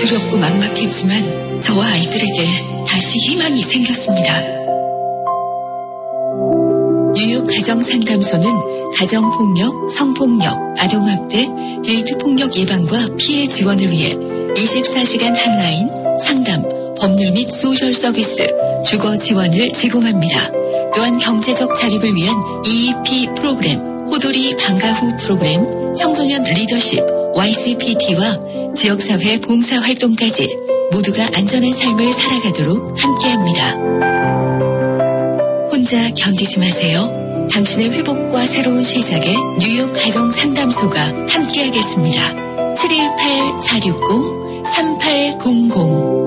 두렵고 막막했지만 저와 아이들에게 다시 희망이 생겼습니다. 뉴욕 가정상담소는 가정폭력, 성폭력, 아동학대, 데이트폭력 예방과 피해 지원을 위해 24시간 한라인, 상담, 법률 및 소셜 서비스, 주거 지원을 제공합니다. 또한 경제적 자립을 위한 EEP 프로그램, 호돌이 방과후 프로그램, 청소년 리더십, YCPT와 지역사회 봉사활동까지 모두가 안전한 삶을 살아가도록 함께합니다. 혼자 견디지 마세요. 당신의 회복과 새로운 시작에 뉴욕 가정상담소가 함께하겠습니다. 718-460-3800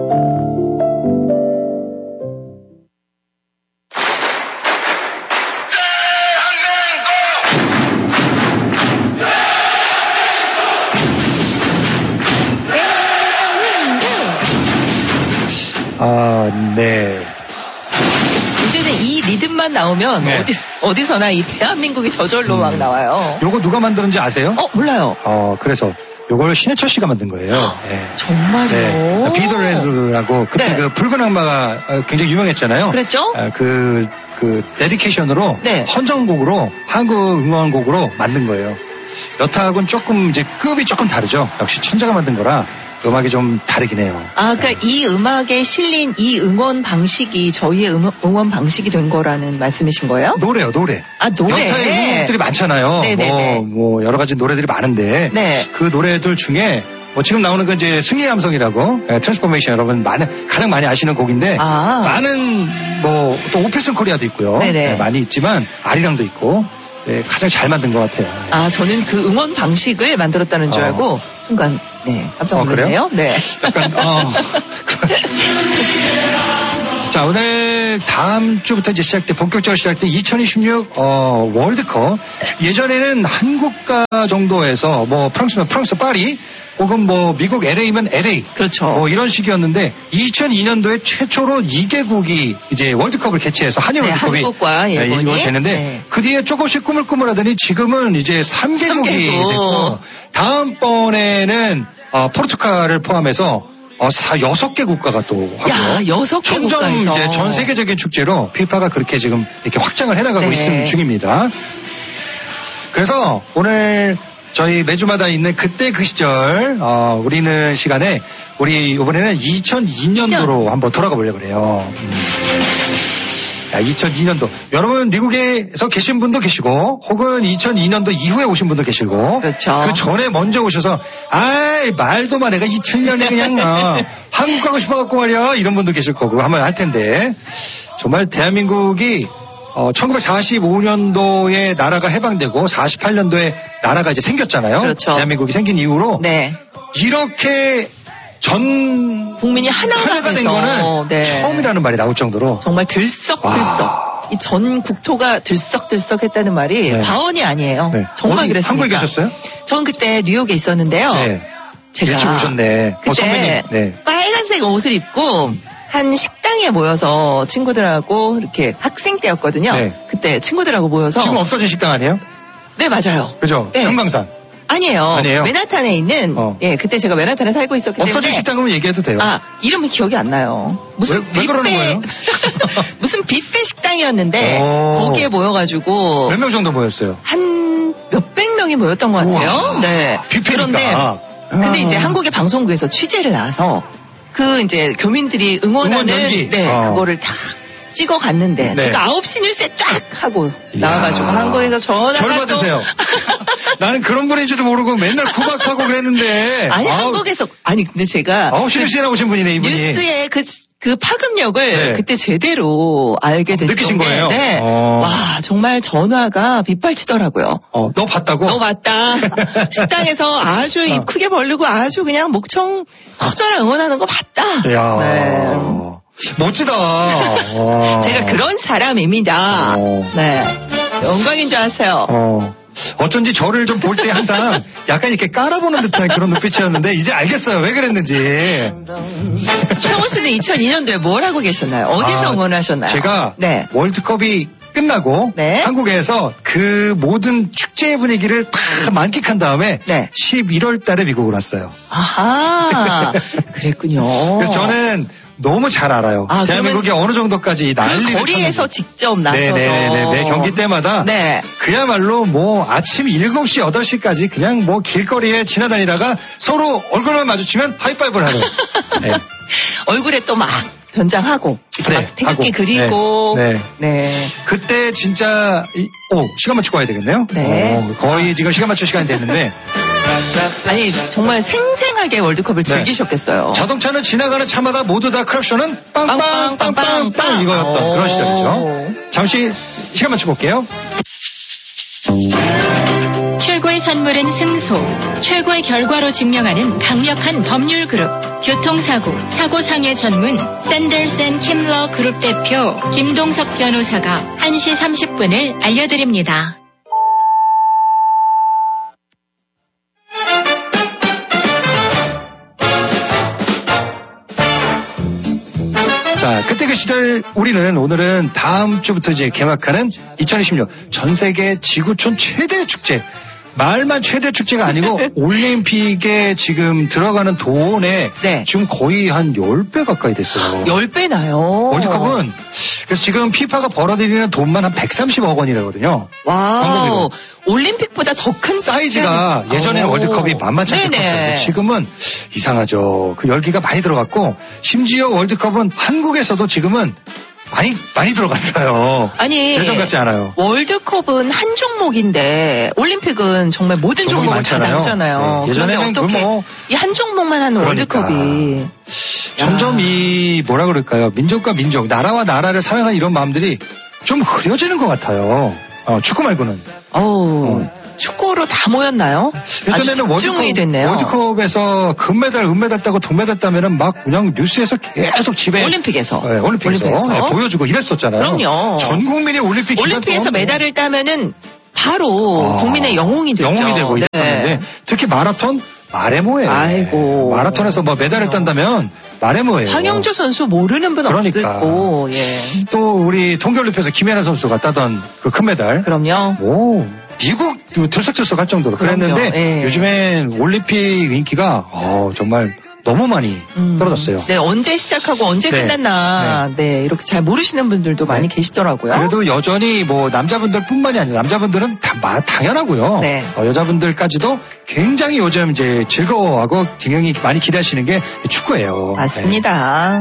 네. 이제는 이 리듬만 나오면 네. 어디서나 이 대한민국이 저절로 막 나와요. 요거 누가 만드는지 아세요? 몰라요. 그래서 요걸 신해철 씨가 만든 거예요. 네. 정말요? 네. 비더레드라고 그때 네. 그 붉은 악마가 굉장히 유명했잖아요. 그랬죠? 그 데디케이션으로 네. 헌정곡으로 한국 응원곡으로 만든 거예요. 여타하고는 조금 이제 급이 조금 다르죠. 역시 천재가 만든 거라 음악이 좀 다르긴 해요. 그러니까 이 음악에 실린 이 응원 방식이 저희의 응원 방식이 된 거라는 말씀이신 거예요? 노래요, 노래. 노래. 여타의 응원곡들이 많잖아요. 네네네. 뭐 여러 가지 노래들이 많은데 네. 그 노래들 중에 지금 나오는 건 이제 승리의 함성이라고 트랜스포메이션 여러분 가장 많이 아시는 곡인데 많은 또 오피스 코리아도 있고요. 네네. 많이 있지만 아리랑도 있고 가장 잘 만든 것 같아요. 저는 그 응원 방식을 만들었다는 줄 알고 순간 깜짝 놀랐네요. 네. 약간 자, 오늘 다음 주부터 이제 본격적으로 시작된 2026 월드컵. 예전에는 한국가 정도에서 프랑스면 프랑스 파리 혹은 미국 LA면 LA. 그렇죠. 이런 식이었는데 2002년도에 최초로 2개국이 이제 월드컵을 개최해서 한일 월드컵이 한국과 일본이 됐는데 그 뒤에 조금씩 꾸물꾸물하더니 지금은 이제 3개국이 됐고 다음번에는 포르투갈을 포함해서 6개 국가가 또 하고요. 6개 점점 국가에서. 이제 전 세계적인 축제로 피파가 그렇게 지금 이렇게 확장을 해나가고 있는 중입니다. 그래서 오늘 저희 매주마다 있는 그때 그 시절 우리는 시간에 우리 이번에는 2002년도로 한번 돌아가 보려고 그래요. 2002년도. 여러분 미국에서 계신 분도 계시고 혹은 2002년도 이후에 오신 분도 계시고 그렇죠. 그 전에 먼저 오셔서 말도 마 내가 2007년에 그냥 한국 가고 싶어갖고 말이야 이런 분도 계실 거고 한번 할 텐데 정말 대한민국이 1945년도에 나라가 해방되고 48년도에 나라가 이제 생겼잖아요. 그렇죠. 대한민국이 생긴 이후로 이렇게 전 국민이 하나가 된 거는 처음이라는 말이 나올 정도로 정말 들썩들썩 이 전 국토가 들썩들썩했다는 말이 과언이 아니에요. 정말 그랬습니다. 한국에 계셨어요? 전 그때 뉴욕에 있었는데요. 제가 일찍 오셨네. 그때 빨간색 옷을 입고 한 식당에 모여서 친구들하고 이렇게 학생 때였거든요. 그때 친구들하고 모여서 지금 없어진 식당 아니에요? 네, 맞아요. 그죠? 금강산. 아니에요. 맨하탄에 있는 그때 제가 맨하탄에 살고 있었기 때문에 없어진 식당은 얘기해도 돼요. 이름은 기억이 안 나요. 무슨 왜 그러는 거예요? 무슨 뷔페 식당이었는데 거기에 모여가지고 몇 명 정도 모였어요? 한 몇백 명이 모였던 것 같아요. 우와, 네. 뷔페니까. 근데 이제 한국의 방송국에서 취재를 나서 그 이제 교민들이 응원하는 그거를 다 찍어 갔는데 제가 9시 뉴스에 딱 하고 나와가지고 한국에서 전화가 절 받으세요. 나는 그런 분인지도 모르고 맨날 구박하고 그랬는데. 한국에서 근데 제가 9시 뉴스에 나오신 분이네 이분이. 뉴스의 그 파급력을 그때 제대로 알게 됐던 느끼신 거예요? 와 정말 전화가 빗발치더라고요. 너 봤다고? 너 봤다. 식당에서 아주 입 크게 벌리고 아주 그냥 목청 터져라 응원하는 거 봤다. 이야. 멋지다. 제가 그런 사람입니다. 영광인 줄 아세요. 어쩐지 저를 좀 볼 때 항상 약간 이렇게 깔아보는 듯한 그런 눈빛이었는데 이제 알겠어요. 왜 그랬는지. 형우 씨는 2002년도에 뭘 하고 계셨나요? 어디서 응원하셨나요? 제가 월드컵이 끝나고 네. 한국에서 그 모든 축제의 분위기를 다 만끽한 다음에 네. 11월 달에 미국을 왔어요. 아하, 그랬군요. 그래서 저는 너무 잘 알아요. 대한민국이 어느 정도까지 난리를 거리에서 직접 나서서 네, 경기 때마다 네. 그야말로 뭐 아침 7시, 8시까지 그냥 뭐 길거리에 지나다니다가 서로 얼굴만 마주치면 하이파이브를 하는. 네. 얼굴에 또 막 변장하고 막 태극기 그리고 네. 그때 진짜 시간 맞추고 와야 되겠네요. 네. 거의 지금 시간 맞출 시간이 됐는데 아니 정말 생생하게 월드컵을 즐기셨겠어요. 자동차는 지나가는 차마다 모두 다 크락션은 빵빵빵빵빵 이거였던 그런 시절이죠. 잠시 시간 맞추고 올게요. 최고의 선물은 승소, 최고의 결과로 증명하는 강력한 법률 그룹, 교통사고, 사고상해 전문 샌더슨 킴러 그룹 대표 김동석 변호사가 1시 30분을 알려드립니다. 자, 그때 그 시절 오늘은 다음 주부터 이제 개막하는 2026 전 세계 지구촌 최대 축제. 말만 최대 축제가 아니고 올림픽에 지금 들어가는 돈에 지금 거의 한 10배 가까이 됐어요. 10배 나요. 월드컵은 그래서 지금 피파가 벌어들이는 돈만 한 130억 원이라거든요. 와우. 올림픽보다 더 큰 사이즈가 예전에는 월드컵이 만만치 않게 컸었는데 지금은 이상하죠. 그 열기가 많이 들어갔고 심지어 월드컵은 한국에서도 지금은 많이 들어갔어요. 아니 예전 같지 않아요. 월드컵은 한 종목인데 올림픽은 정말 모든 종목을 다 나오잖아요. 네. 예전에는 어떻게 이 한 종목만 하는 월드컵이 점점 이 뭐라 그럴까요? 민족과 민족, 나라와 나라를 사랑하는 이런 마음들이 좀 흐려지는 것 같아요. 축구 말고는. 축구로 다 모였나요? 예전에는 집중이 됐네요. 월드컵에서 금메달, 은메달 따고 동메달 따면은 막 그냥 뉴스에서 계속 집에 올림픽에서 보여주고 이랬었잖아요. 그럼요. 전 국민이 올림픽에서 메달을 따면은 바로 국민의 영웅이 됐죠. 영웅이 되고 이랬었는데 특히 마라톤 말해 뭐예요. 아이고. 마라톤에서 뭐 메달을 딴다면 말해 뭐예요. 황영조 선수 모르는 분 없을 거고. 또 우리 동계올림픽에서 김연아 선수가 따던 그 금메달. 그럼요. 미국 들썩들썩 할 정도로 그랬는데 요즘엔 올림픽 인기가 정말 너무 많이 떨어졌어요. 네, 언제 시작하고 언제 끝났나 이렇게 잘 모르시는 분들도 많이 계시더라고요. 그래도 여전히 뭐 남자분들뿐만이 아니라 남자분들은 당연하고요. 여자분들까지도 굉장히 요즘 이제 즐거워하고 굉장히 많이 기대하시는 게 축구예요. 맞습니다.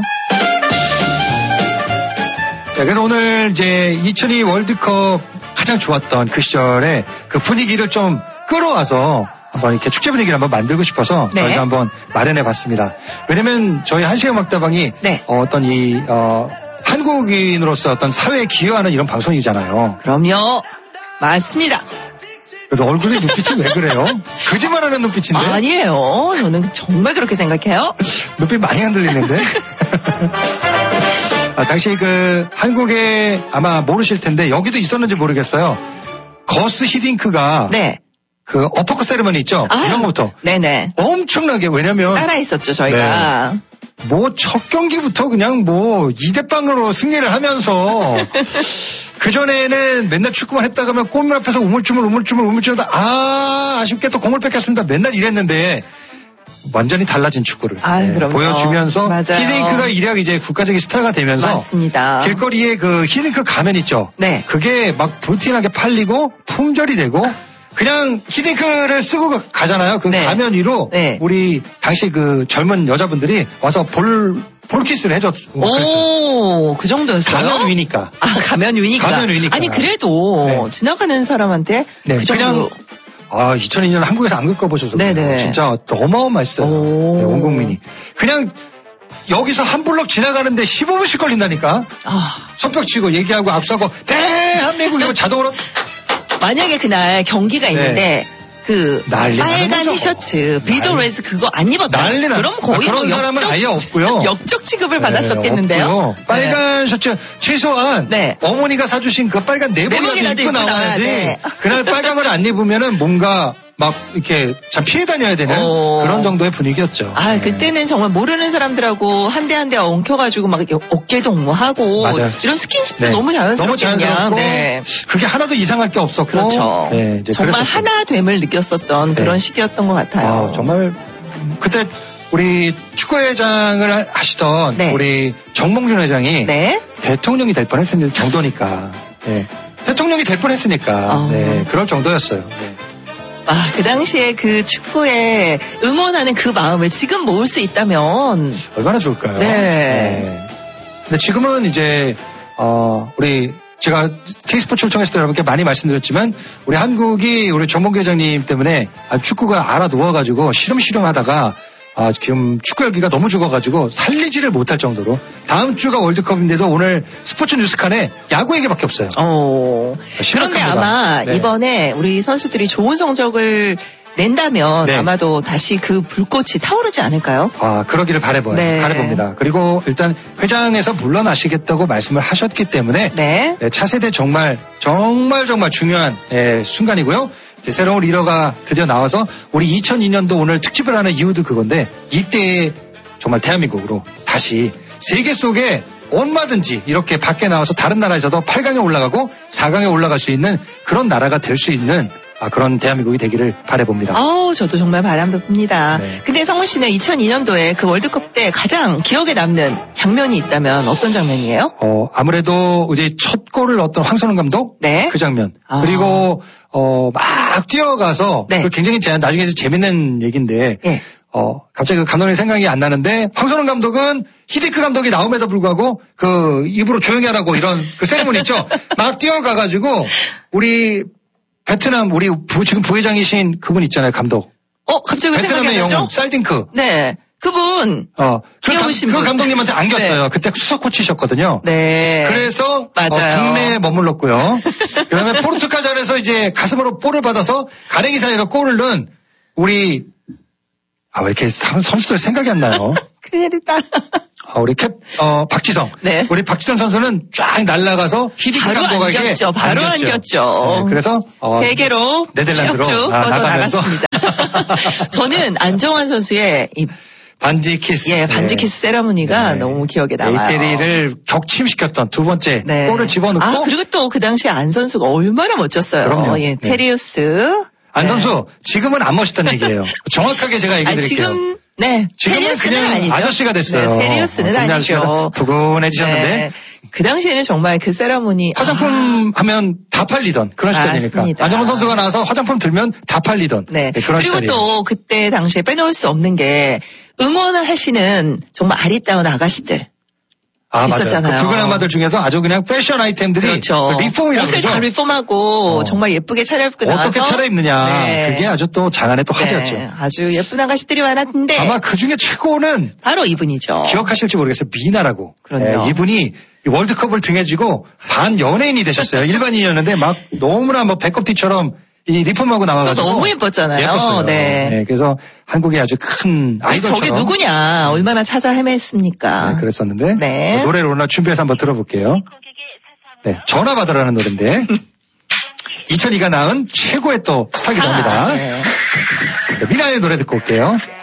그래서 오늘 이제 2002 월드컵 가장 좋았던 그 시절에 그 분위기를 좀 끌어와서 한번 이렇게 축제 분위기를 한번 만들고 싶어서 저희가 한번 마련해 봤습니다. 왜냐면 저희 한시음악다방이 어떤 한국인으로서 어떤 사회에 기여하는 이런 방송이잖아요. 그럼요. 맞습니다. 그래도 얼굴에 눈빛이 왜 그래요? 거짓말하는 눈빛인데? 아니에요. 저는 정말 그렇게 생각해요. 눈빛 많이 흔들리는데? 당시 그 한국에 아마 모르실 텐데 여기도 있었는지 모르겠어요. 거스 히딩크가 그 어퍼컷 세리머니 있죠? 이런 것부터 네네. 엄청나게 왜냐면 따라했었죠 저희가. 뭐 첫 경기부터 그냥 뭐 2대0으로 승리를 하면서 그전에는 맨날 축구만 했다가 하면 골문 앞에서 우물쭈물하다 아쉽게 또 공을 뺏겼습니다. 맨날 이랬는데 완전히 달라진 축구를 보여주면서 히딩크가 이력 이제 국가적인 스타가 되면서 맞습니다. 길거리에 그 히딩크 가면 있죠. 그게 막 불티나게 팔리고 품절이 되고 그냥 히딩크를 쓰고 가잖아요. 그 가면 위로 우리 당시 그 젊은 여자분들이 와서 볼키스를 해줬고 오, 그 정도였어요? 가면 위니까. 가면 위니까. 아니 그래도 지나가는 사람한테 그 정도. 2002년 한국에서 안 겪어보셔서 진짜 어마어마했어요. 온 국민이. 그냥 여기서 한 블럭 지나가는데 15분씩 걸린다니까. 손뼉 치고 얘기하고 악수하고 대한민국 이거 자동으로. 만약에 그날 경기가 있는데 그 빨간 티셔츠 비더레즈 그거 안 입었다. 그럼 거의 그런 사람은 아예 없고요. 역적 취급을 받았었겠는데요. 없고요. 빨간 셔츠 최소한 어머니가 사주신 그 빨간 내복이라도 입고 나와야지. 그날 빨간 걸 안 입으면은 뭔가 막 이렇게 참 피해 다녀야 되는 그런 정도의 분위기였죠. 아, 그때는 정말 모르는 사람들하고 한 대 한 대 엉켜가지고 막 어깨 동무하고 맞아요. 이런 스킨십도 너무 자연스럽고 너무 자연스럽고 그게 하나도 이상할 게 없었고 그렇죠. 이제 정말 하나됨을 느꼈었던 그런 시기였던 것 같아요. 정말 그때 우리 축구회장을 하시던 우리 정몽준 회장이 대통령이 될 뻔했을 정도니까 대통령이 될 뻔했으니까 그럴 정도였어요. 그 당시에 그 축구에 응원하는 그 마음을 지금 모을 수 있다면 얼마나 좋을까요? 근데 지금은 이제 우리 제가 K스포츠 초청했을 때 여러분께 많이 말씀드렸지만 우리 한국이 우리 정몽규 회장님 때문에 축구가 알아 누워가지고 시름시름하다가 지금 축구 열기가 너무 죽어가지고 살리지를 못할 정도로 다음 주가 월드컵인데도 오늘 스포츠 뉴스칸에 야구 얘기밖에 없어요. 그런데 아마 이번에 우리 선수들이 좋은 성적을 낸다면 아마도 다시 그 불꽃이 타오르지 않을까요? 그러기를 바라봅니다. 그리고 일단 회장에서 물러나시겠다고 말씀을 하셨기 때문에 차세대 정말 중요한 순간이고요. 새로운 리더가 드디어 나와서 우리 2002년도 오늘 특집을 하는 이유도 그건데 이때 정말 대한민국으로 다시 세계 속에 얼마든지 이렇게 밖에 나와서 다른 나라에서도 8강에 올라가고 4강에 올라갈 수 있는 그런 나라가 될 수 있는 그런 대한민국이 되기를 바라봅니다. 저도 정말 바람봅니다. 근데 성훈 씨는 2002년도에 그 월드컵 때 가장 기억에 남는 장면이 있다면 어떤 장면이에요? 아무래도 이제 첫 골을 넣었던 황선홍 감독 그 장면 그리고 막 뛰어가서 굉장히 나중에 재밌는 얘기인데 갑자기 그 감독님 생각이 안 나는데 황선홍 감독은 히데크 감독이 나옴에도 불구하고 그 입으로 조용히 하라고 이런 그 세리머니 있죠. 막 뛰어가가지고 우리 베트남 우리 지금 부회장이신 그분 있잖아요, 감독. 갑자기 왜 생각이 안 나죠? 베트남의 영웅 쌀딩크. 그분. 그 감독님한테 안겼어요. 그때 수석 코치셨거든요. 그래서 국내에 머물렀고요. 그다음에 포르투갈전에서 이제 가슴으로 볼을 받아서 가랭이 사이로 골을 넣은 우리 왜 이렇게 선수들 생각이 안 나요? 큰일이다. 우리 박지성. 우리 박지성 선수는 쫙 날아가서 히딩크 감독에게 바로 안겼죠. 그래서 세계로 네덜란드로 쭉 뻗어나갔습니다. 저는 안정환 선수의 이 반지 키스. 반지 키스 세라모니가 너무 기억에 남아요. 이태리를 격침시켰던 두 번째 골을 집어넣고. 그리고 또 그 당시에 안 선수가 얼마나 멋졌어요. 그럼요. 테리우스. 안 선수 지금은 안 멋있다는 얘기예요. 정확하게 제가 얘기 드릴게요. 지금은 테리우스는 그냥 아니죠. 아저씨가 됐어요. 테리우스는 아니죠. 푸근해지셨는데. 그 당시에는 정말 그 세라모니. 화장품 하면 다 팔리던 그런 시절이니까. 안정환 선수가 나와서 화장품 들면 다 팔리던. 그런 그리고 시절이에요. 또 그때 당시에 빼놓을 수 없는 게 응원을 하시는 정말 아리따운 아가씨들. 있었잖아요. 맞아요. 그 붉은 아마들 중에서 아주 그냥 패션 아이템들이 리폼이라고 옷을 다 리폼하고 정말 예쁘게 차려입고 나와서 어떻게 차려입느냐. 그게 아주 또 장안의 또 화제였죠. 아주 예쁜 아가씨들이 많았는데 아마 그중에 최고는 바로 이분이죠. 기억하실지 모르겠어요. 미나라고. 이분이 월드컵을 등에 쥐고 반 연예인이 되셨어요. 일반인이었는데 막 너무나 백업티처럼 이 리폼하고 나와가지고 너무 예뻤잖아요. 예뻤어요. 그래서 한국의 아주 큰 아이돌처럼. 저게 누구냐. 얼마나 찾아 헤맸습니까. 그랬었는데 노래를 오늘 준비해서 한번 들어볼게요. 전화 받으라는 노래인데 2002가 낳은 최고의 또 스타기도 합니다. 미나의 노래 듣고 올게요.